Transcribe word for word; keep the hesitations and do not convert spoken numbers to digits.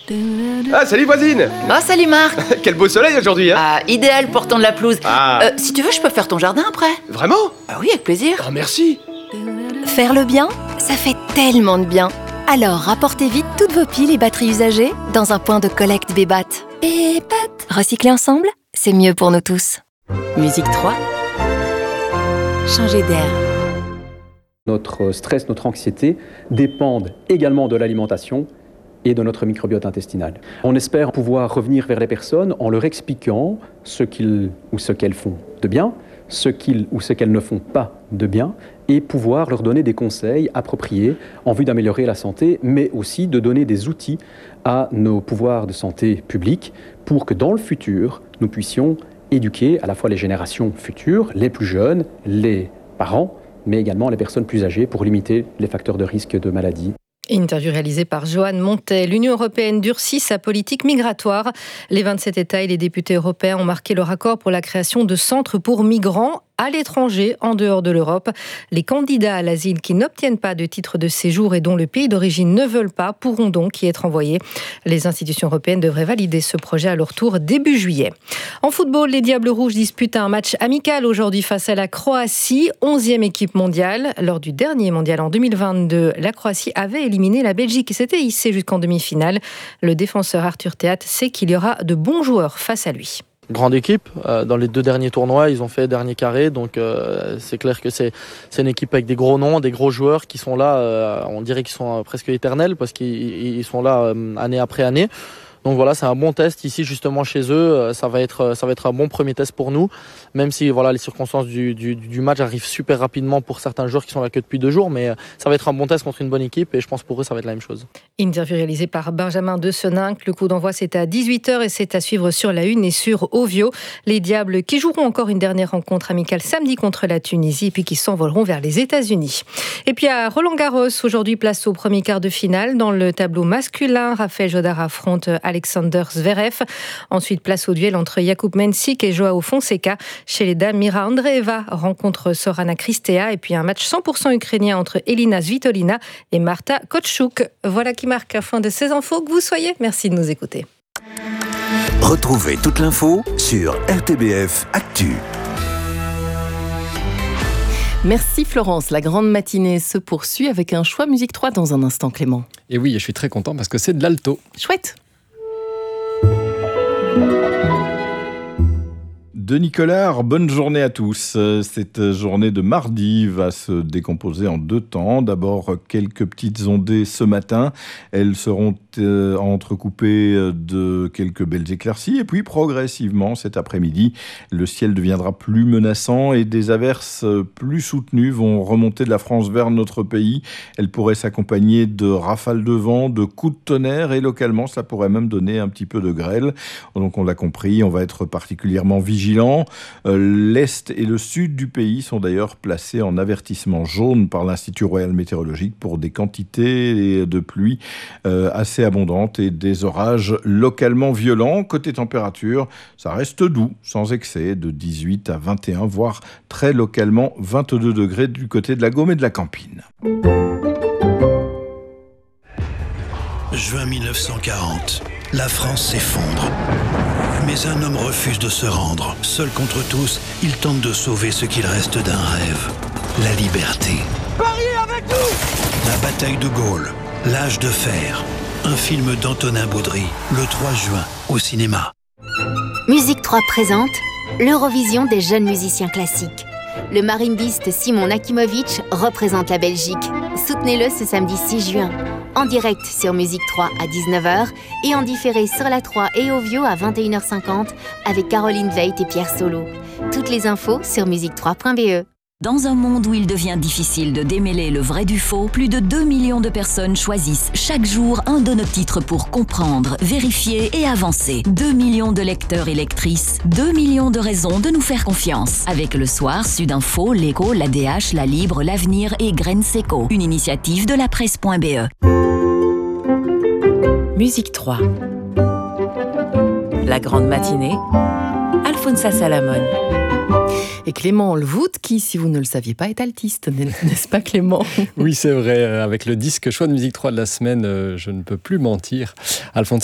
Ah, salut voisine. Oh, salut Marc. Quel beau soleil aujourd'hui, hein. Ah, idéal pour tondre la pelouse. Ah. Euh, si tu veux, je peux faire ton jardin après. Vraiment? Ah oui, avec plaisir. Oh, merci. Faire le bien, ça fait tellement de bien. Alors, rapportez vite toutes vos piles et batteries usagées dans un point de collecte Bébat. Bébat. Recycler ensemble, c'est mieux pour nous tous. Musique trois. Changer d'air. Notre stress, notre anxiété dépendent également de l'alimentation et de notre microbiote intestinal. On espère pouvoir revenir vers les personnes en leur expliquant ce qu'ils ou ce qu'elles font de bien, ce qu'ils ou ce qu'elles ne font pas de bien, et pouvoir leur donner des conseils appropriés en vue d'améliorer la santé, mais aussi de donner des outils à nos pouvoirs de santé publics pour que dans le futur, nous puissions éduquer à la fois les générations futures, les plus jeunes, les parents, mais également les personnes plus âgées pour limiter les facteurs de risque de maladie. Interview réalisée par Joanne Montet. L'Union européenne durcit sa politique migratoire. Les vingt-sept États et les députés européens ont marqué leur accord pour la création de centres pour migrants à l'étranger, en dehors de l'Europe. Les candidats à l'asile qui n'obtiennent pas de titre de séjour et dont le pays d'origine ne veulent pas pourront donc y être envoyés. Les institutions européennes devraient valider ce projet à leur tour début juillet. En football, les Diables Rouges disputent un match amical aujourd'hui face à la Croatie, onzième équipe mondiale. Lors du dernier mondial en deux mille vingt-deux, la Croatie avait éliminé la Belgique et s'était hissée jusqu'en demi-finale. Le défenseur Arthur Théat sait qu'il y aura de bons joueurs face à lui. Grande équipe, euh, dans les deux derniers tournois, ils ont fait dernier carré, donc euh, c'est clair que c'est, c'est une équipe avec des gros noms, des gros joueurs qui sont là, euh, on dirait qu'ils sont euh, presque éternels parce qu'ils ils sont là euh, année après année. Donc voilà, c'est un bon test ici justement chez eux. Ça va être, ça va être un bon premier test pour nous, même si voilà les circonstances du, du, du match arrivent super rapidement pour certains joueurs qui sont là que depuis deux jours. Mais ça va être un bon test contre une bonne équipe et je pense pour eux ça va être la même chose. Interview réalisée par Benjamin de Seninck. Le coup d'envoi c'est à dix-huit heures et c'est à suivre sur la Une et sur Ovio. Les Diables qui joueront encore une dernière rencontre amicale samedi contre la Tunisie et puis qui s'envoleront vers les États-Unis. Et puis à Roland-Garros, aujourd'hui place au premier quart de finale. Dans le tableau masculin, Raphaël Jodar affronte Alexander Zverev. Ensuite, place au duel entre Jakub Mensik et Joao Fonseca. Chez les dames, Mira Andreeva rencontre Sorana Cristea. Et puis un match cent pour cent ukrainien entre Elina Svitolina et Marta Kontchuk. Voilà qui marque la fin de ces infos. Que vous soyez, merci de nous écouter. Retrouvez toute l'info sur R T B F Actu. Merci Florence, la grande matinée se poursuit avec un choix musique trois dans un instant, Clément. Et oui, je suis très content parce que c'est de l'alto. Chouette. Denis Collard, bonne journée à tous. Cette journée de mardi va se décomposer en deux temps. D'abord, quelques petites ondées ce matin. Elles seront euh, entrecoupées de quelques belles éclaircies. Et puis, progressivement, cet après-midi, le ciel deviendra plus menaçant et des averses plus soutenues vont remonter de la France vers notre pays. Elles pourraient s'accompagner de rafales de vent, de coups de tonnerre et localement, ça pourrait même donner un petit peu de grêle. Donc, on l'a compris, on va être particulièrement vigilant. L'Est et le Sud du pays sont d'ailleurs placés en avertissement jaune par l'Institut Royal Météorologique pour des quantités de pluie assez abondantes et des orages localement violents. Côté température, ça reste doux, sans excès, de dix-huit à vingt et un, voire très localement vingt-deux degrés du côté de la Gaume et de la Campine. Juin mille neuf cent quarante, la France s'effondre. Mais un homme refuse de se rendre. Seul contre tous, il tente de sauver ce qu'il reste d'un rêve. La liberté. Pariez avec nous! La bataille de Gaulle. L'âge de fer. Un film d'Antonin Baudry. Le trois juin, au cinéma. Musique trois présente l'Eurovision des jeunes musiciens classiques. Le marimbiste Simon Nakimovic représente la Belgique. Soutenez-le ce samedi six juin. En direct sur Musique trois à dix-neuf heures et en différé sur la trois et Ovio à vingt et une heures cinquante avec Caroline Veit et Pierre Solo. Toutes les infos sur musique trois point b e. Dans un monde où il devient difficile de démêler le vrai du faux, plus de deux millions de personnes choisissent chaque jour un de nos titres pour comprendre, vérifier et avancer. deux millions de lecteurs et lectrices, deux millions de raisons de nous faire confiance. Avec Le Soir, Sudinfo, L'Écho, l'A D H, La Libre, L'Avenir et Graines Seco. Une initiative de la presse point b e. Musique trois. La grande matinée, Alfonsa Salamone. Et Clément Levout, qui, si vous ne le saviez pas, est altiste, n'est-ce pas Clément ? Oui, c'est vrai. Avec le disque choix de musique trois de la semaine, je ne peux plus mentir. Alfonsa